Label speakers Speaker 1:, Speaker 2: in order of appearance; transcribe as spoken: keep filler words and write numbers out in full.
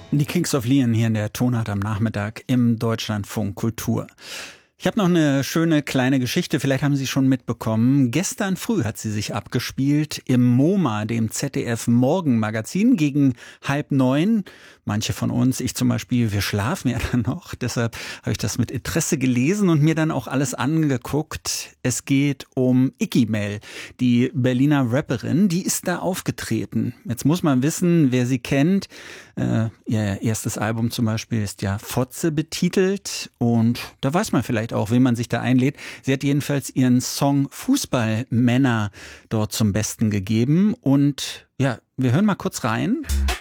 Speaker 1: Die Kings of Leon hier in der Tonart am Nachmittag im Deutschlandfunk Kultur. Ich habe noch eine schöne kleine Geschichte, vielleicht haben Sie schon mitbekommen. Gestern früh hat sie sich abgespielt im MoMA, dem Z D F Morgenmagazin, gegen halb neun. Manche von uns, ich zum Beispiel, wir schlafen ja dann noch. Deshalb habe ich das mit Interesse gelesen und mir dann auch alles angeguckt. Es geht um Iggy Mel, die Berliner Rapperin, die ist da aufgetreten. Jetzt muss man wissen, wer sie kennt. Äh, ihr erstes Album zum Beispiel ist ja Fotze betitelt und da weiß man vielleicht auch, wen man sich da einlädt. Sie hat jedenfalls ihren Song Fußballmänner dort zum Besten gegeben und ja, wir hören mal kurz rein.